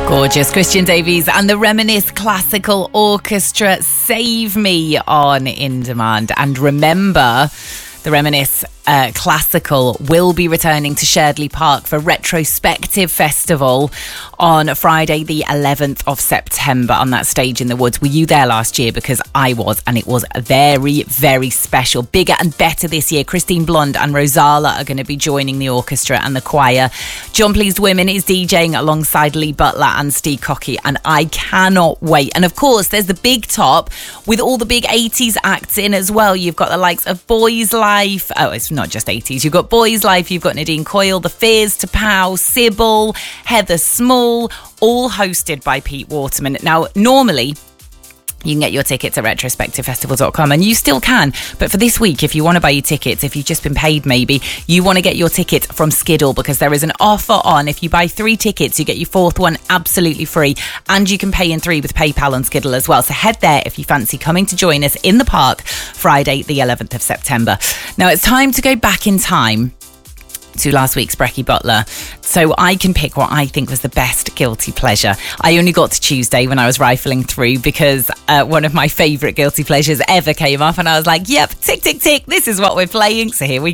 Gorgeous. Christian Davies and the Reminisce Classical Orchestra, Save Me on In Demand. And remember, the Reminisce Classical will be returning to Sherdley Park for Retrospective Festival on Friday the 11th of September on that stage in the woods. Were you there last year? Because I was, and it was very, very special. Bigger and better this year. Christine Blund and Rosala are going to be joining the orchestra and the choir. John Pleased Women is DJing alongside Lee Butler and Steve Cocky, and I cannot wait. And of course, there's the big top with all the big 80s acts in as well. You've got the likes of Boys Life. Oh, it's not just 80s. You've got Boys Life, you've got Nadine Coyle, The Fears, To Pow, Sybil, Heather Small, all hosted by Pete Waterman. Now, normally, you can get your tickets at retrospectivefestival.com, and you still can. But for this week, if you want to buy your tickets, if you've just been paid maybe, you want to get your ticket from Skiddle, because there is an offer on. If you buy 3 tickets, you get your 4th one absolutely free, and you can pay in 3 with PayPal on Skiddle as well. So head there if you fancy coming to join us in the park Friday the 11th of September. Now it's time to go back in time to last week's Brecky Butler, so I can pick what I think was the best guilty pleasure. I only got to Tuesday when I was rifling through, because one of my favourite guilty pleasures ever came up, and I was like, yep, tick, tick, tick, this is what we're playing, so here we